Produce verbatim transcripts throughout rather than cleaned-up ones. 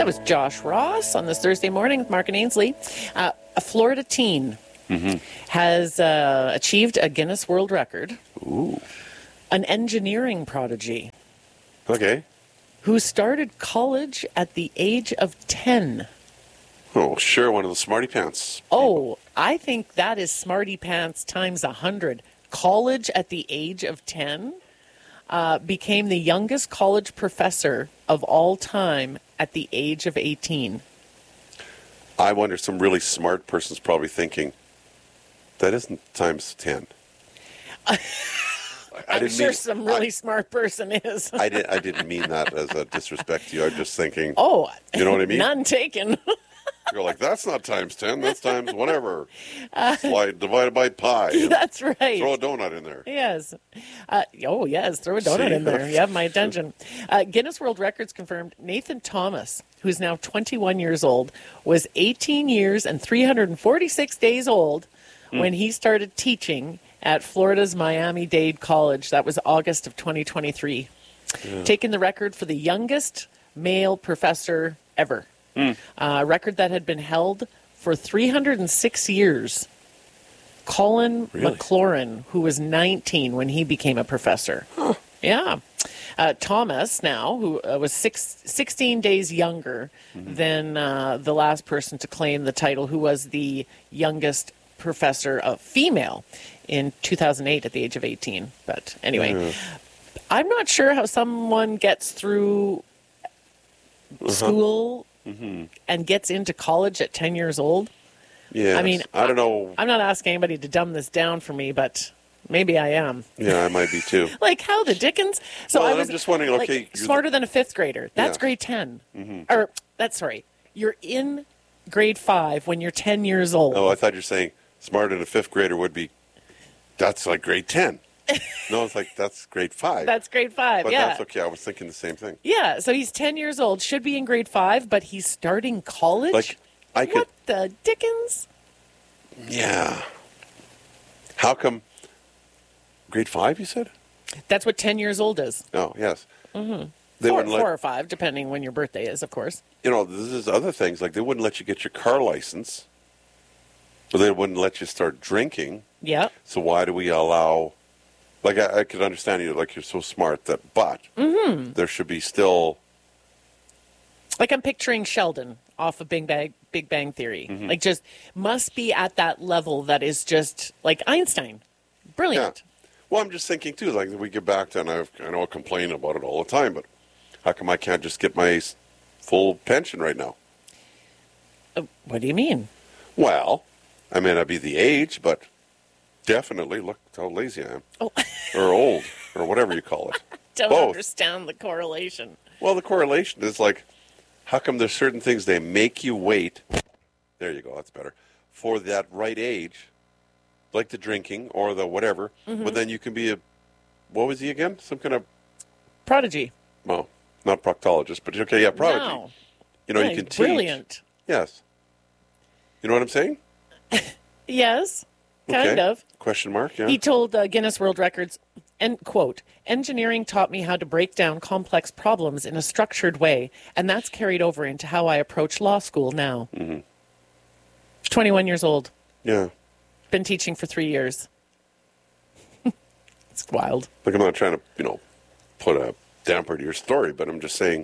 was Josh Ross on this Thursday morning with Mark and Ainsley. Uh, a Florida teen mm-hmm. has uh, achieved a Guinness World Record. Ooh. An engineering prodigy. Okay. Who started college at the age of ten. Oh, sure, one of the smarty pants. Oh, I think that is smarty pants times a hundred. College at the age of ten. Uh, became the youngest college professor of all time at the age of eighteen. I wonder, some really smart person's probably thinking, that isn't times ten. I, I I'm didn't sure mean, some really I, smart person is. I, did, I didn't mean that as a disrespect to you. I'm just thinking, oh, you know what I mean? None taken. You're like, that's not times ten, that's times whatever. Uh, Slide divided by pi. You know? That's right. Throw a donut in there. Yes. Uh, oh, yes, throw a donut See? in there. You have my attention. Uh, Guinness World Records confirmed Nathan Thomas, who's now twenty-one years old, was eighteen years and three hundred forty-six days old mm. when he started teaching at Florida's Miami-Dade College. That was August of twenty twenty-three. Yeah. Taking the record for the youngest male professor ever. Mm. A record that had been held for three hundred six years. Colin really? McLaurin, who was nineteen when he became a professor. Huh. Yeah. Uh, Thomas now, who uh, was six, sixteen days younger mm-hmm. than uh, the last person to claim the title, who was the youngest professor of female in two thousand eight at the age of eighteen. But anyway, yeah. I'm not sure how someone gets through uh-huh. school mm-hmm. and gets into college at ten years old. Yeah, I mean, I don't know. I'm not asking anybody to dumb this down for me, but maybe I am. Yeah, I might be too. Like, how the dickens? So well, I was I'm just wondering, like, okay, smarter the... than a fifth grader. That's yeah. grade ten. Mm-hmm. Or, that's, sorry, you're in grade five when you're ten years old. Oh, I thought you were saying smarter than a fifth grader would be, that's like grade ten. No, it's like, that's grade five. That's grade five, but yeah. But that's okay. I was thinking the same thing. Yeah, so he's ten years old, should be in grade five, but he's starting college? Like, I could... What the dickens? Yeah. How come grade five, you said? That's what ten years old is. Oh, yes. Mm-hmm. They four, wouldn't let, four or five, depending when your birthday is, of course. You know, this is other things. Like, they wouldn't let you get your car license, but they wouldn't let you start drinking. Yeah. So why do we allow... Like, I, I could understand you, like, you're so smart that, but mm-hmm. there should be still... Like, I'm picturing Sheldon off of Big Bang, Big Bang Theory. Mm-hmm. Like, just must be at that level that is just, like, Einstein. Brilliant. Yeah. Well, I'm just thinking, too, like, we get back to, and I've, I know I complain about it all the time, but how come I can't just get my full pension right now? Uh, what do you mean? Well, I may not be the age, but definitely, look how lazy I am. Oh. Or old, or whatever you call it. Don't Both. understand the correlation. Well, the correlation is like, how come there's certain things they make you wait, there you go, that's better, for that right age, like the drinking or the whatever, mm-hmm. but then you can be a, what was he again? Some kind of... Prodigy. Well, not proctologist, but okay, yeah, prodigy. No. You know, yeah, you can teach. Brilliant. Yes. You know what I'm saying? Yes, kind okay. of. Question mark, yeah. He told uh, Guinness World Records, and quote, engineering taught me how to break down complex problems in a structured way, and that's carried over into how I approach law school now. Mm-hmm. twenty-one years old. Yeah. Been teaching for three years. It's wild. Like, I'm not trying to, you know, put a damper to your story, but I'm just saying.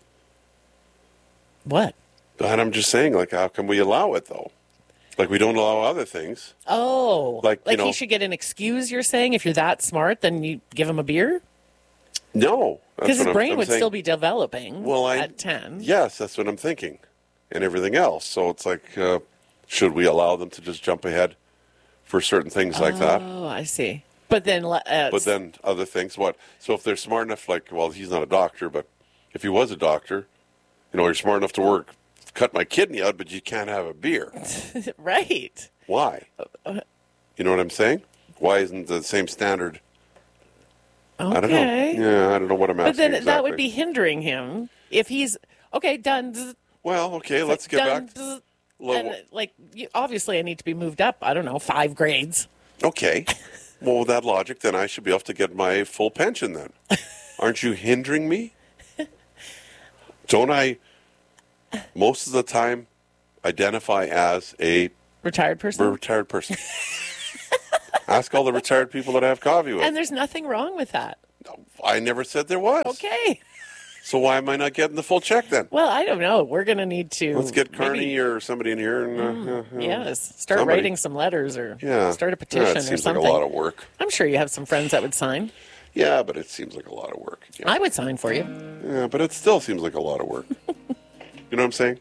What? And I'm just saying, like, how can we allow it, though? Like, we don't allow other things. Oh. Like, like you know, he should get an excuse, you're saying? If you're that smart, then you give him a beer? No. Because his I'm, brain I'm would saying. still be developing well, I, at ten. Yes, that's what I'm thinking. And everything else. So it's like, uh, should we allow them to just jump ahead for certain things like oh, that? Oh, I see. But then... Uh, but then other things, what? So if they're smart enough, like, well, he's not a doctor, but if he was a doctor, you know, you're smart enough to work, cut my kidney out, but you can't have a beer. Right. Why? You know what I'm saying? Why isn't the same standard? Okay. I don't know. Yeah, I don't know what I'm asking. But then exactly. that would be hindering him if he's okay. Done. Well, okay. Let's get done, back. To, Low. and like, you, obviously, I need to be moved up. I don't know, five grades. Okay. Well, with that logic, then I should be off to get my full pension. Then, aren't you hindering me? Don't I? most of the time identify as a Retired person? retired person. Ask all the retired people that I have coffee with. And there's nothing wrong with that. I never said there was. Okay. So why am I not getting the full check then? Well, I don't know. We're going to need to. Let's get Carney maybe, or somebody in here. And, uh, uh, yes, start somebody. writing some letters or Yeah. start a Yeah, petition it or seems something. like a lot of work. I'm sure you have some friends that would sign. Yeah, but it seems like a lot of work. Yeah, I would sign for you. yeah but it still seems like a lot of work. You know what I'm saying?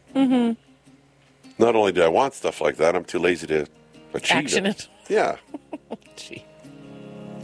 Mm-hmm. Not only do I want stuff like that, I'm too lazy to achieve Action it. it. Yeah. Gee.